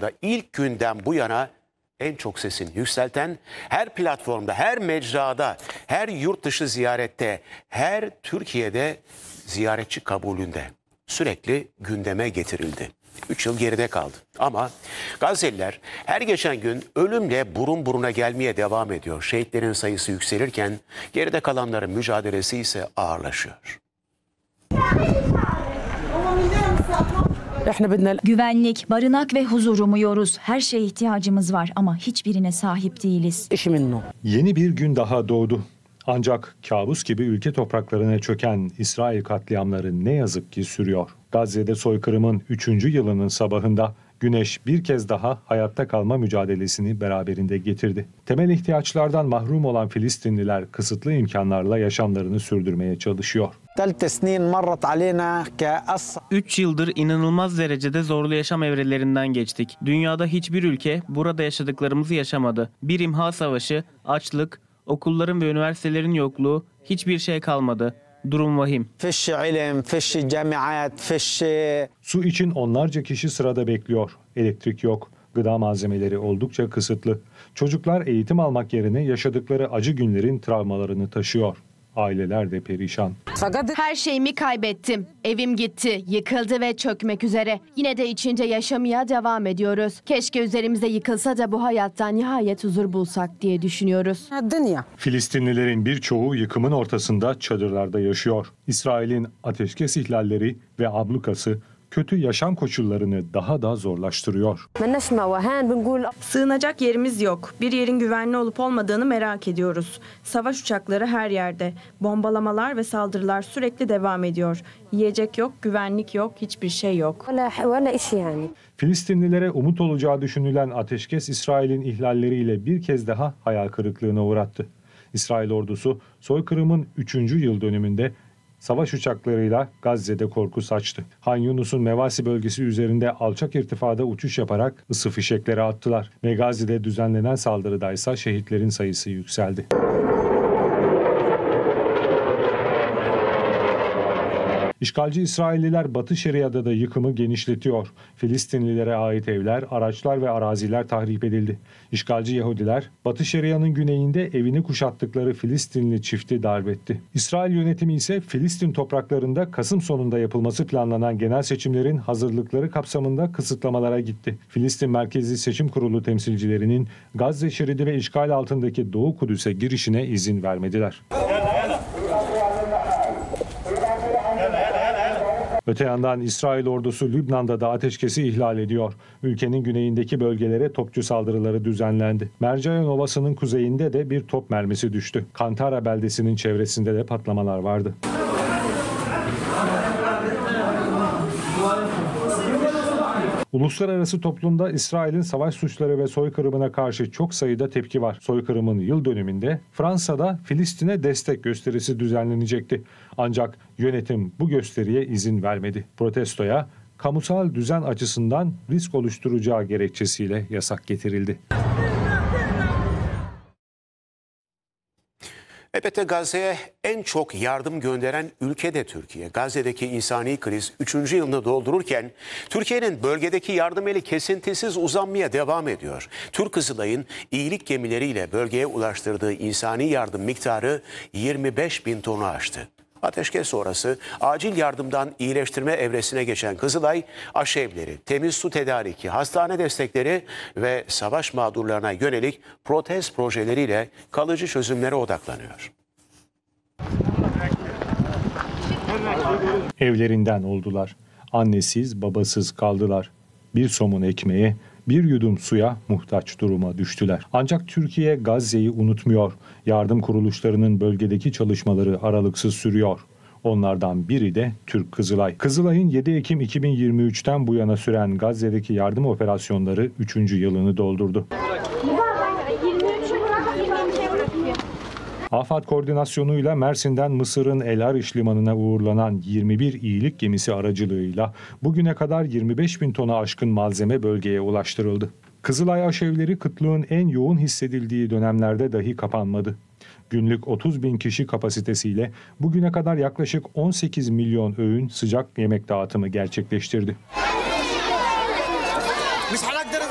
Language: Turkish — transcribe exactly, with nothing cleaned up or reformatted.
programda ilk günden bu yana en çok sesini yükselten, her platformda, her mecrada, her yurt dışı ziyarette, her Türkiye'de ziyaretçi kabulünde sürekli gündeme getirildi. Üç yıl geride kaldı. Ama Gazze'liler her geçen gün ölümle burun buruna gelmeye devam ediyor. Şehitlerin sayısı yükselirken geride kalanların mücadelesi ise ağırlaşıyor. Güvenlik, barınak ve huzur umuyoruz. Her şeye ihtiyacımız var ama hiçbirine sahip değiliz. Yeni bir gün daha doğdu. Ancak kabus gibi ülke topraklarına çöken İsrail katliamları ne yazık ki sürüyor. Gazze'de soykırımın üçüncü yılının sabahında güneş bir kez daha hayatta kalma mücadelesini beraberinde getirdi. Temel ihtiyaçlardan mahrum olan Filistinliler kısıtlı imkanlarla yaşamlarını sürdürmeye çalışıyor. Üç yıldır inanılmaz derecede zorlu yaşam evrelerinden geçtik. Dünyada hiçbir ülke burada yaşadıklarımızı yaşamadı. Bir imha savaşı, açlık, okulların ve üniversitelerin yokluğu, hiçbir şey kalmadı. Durum vahim. Su için onlarca kişi sırada bekliyor. Elektrik yok. Gıda malzemeleri oldukça kısıtlı. Çocuklar eğitim almak yerine yaşadıkları acı günlerin travmalarını taşıyor. Aileler de perişan. Her şeyimi kaybettim. Evim gitti, yıkıldı ve çökmek üzere. Yine de içinde yaşamaya devam ediyoruz. Keşke üzerimize yıkılsa da bu hayattan nihayet huzur bulsak diye düşünüyoruz. Filistinlilerin birçoğu yıkımın ortasında çadırlarda yaşıyor. İsrail'in ateşkes ihlalleri ve ablukası kötü yaşam koşullarını daha da zorlaştırıyor. Sığınacak yerimiz yok. Bir yerin güvenli olup olmadığını merak ediyoruz. Savaş uçakları her yerde. Bombalamalar ve saldırılar sürekli devam ediyor. Yiyecek yok, güvenlik yok, hiçbir şey yok. Filistinlilere umut olacağı düşünülen ateşkes İsrail'in ihlalleriyle bir kez daha hayal kırıklığına uğrattı. İsrail ordusu soykırımın üçüncü yıl dönümünde savaş uçaklarıyla Gazze'de korku saçtı. Han Yunus'un Mevasi bölgesi üzerinde alçak irtifada uçuş yaparak ısı fişekleri attılar. Megazi'de düzenlenen saldırıdaysa şehitlerin sayısı yükseldi. İşgalci İsrailliler Batı Şeria'da da yıkımı genişletiyor. Filistinlilere ait evler, araçlar ve araziler tahrip edildi. İşgalci Yahudiler Batı Şeria'nın güneyinde evini kuşattıkları Filistinli çifti darp etti. İsrail yönetimi ise Filistin topraklarında Kasım sonunda yapılması planlanan genel seçimlerin hazırlıkları kapsamında kısıtlamalara gitti. Filistin Merkezi Seçim Kurulu temsilcilerinin Gazze şeridi ve işgal altındaki Doğu Kudüs'e girişine izin vermediler. Öte yandan İsrail ordusu Lübnan'da da ateşkesi ihlal ediyor. Ülkenin güneyindeki bölgelere topçu saldırıları düzenlendi. Mercayon Ovası'nın kuzeyinde de bir top mermisi düştü. Kantara beldesinin çevresinde de patlamalar vardı. Uluslararası toplumda İsrail'in savaş suçları ve soykırımına karşı çok sayıda tepki var. Soykırımın yıl dönümünde Fransa'da Filistin'e destek gösterisi düzenlenecekti. Ancak yönetim bu gösteriye izin vermedi. Protestoya kamusal düzen açısından risk oluşturacağı gerekçesiyle yasak getirildi. Elbette Gazze'ye en çok yardım gönderen ülke de Türkiye. Gazze'deki insani kriz üçüncü yılını doldururken Türkiye'nin bölgedeki yardım eli kesintisiz uzanmaya devam ediyor. Türk Kızılay'ın iyilik gemileriyle bölgeye ulaştırdığı insani yardım miktarı yirmi beş bin tonu aştı. Ateşkes sonrası acil yardımdan iyileştirme evresine geçen Kızılay, aşevleri, temiz su tedariki, hastane destekleri ve savaş mağdurlarına yönelik protest projeleriyle kalıcı çözümlere odaklanıyor. Evlerinden oldular. Annesiz, babasız kaldılar. Bir somun ekmeğe, bir yudum suya muhtaç duruma düştüler. Ancak Türkiye Gazze'yi unutmuyor. Yardım kuruluşlarının bölgedeki çalışmaları aralıksız sürüyor. Onlardan biri de Türk Kızılay. Kızılay'ın yedi Ekim iki bin yirmi üç'ten bu yana süren Gazze'deki yardım operasyonları üçüncü yılını doldurdu. AFAD koordinasyonuyla Mersin'den Mısır'ın El Ariş limanına uğurlanan yirmi bir iyilik gemisi aracılığıyla bugüne kadar yirmi beş bin tona aşkın malzeme bölgeye ulaştırıldı. Kızılay aşevleri kıtlığın en yoğun hissedildiği dönemlerde dahi kapanmadı. Günlük otuz bin kişi kapasitesiyle bugüne kadar yaklaşık on sekiz milyon öğün sıcak yemek dağıtımı gerçekleştirdi.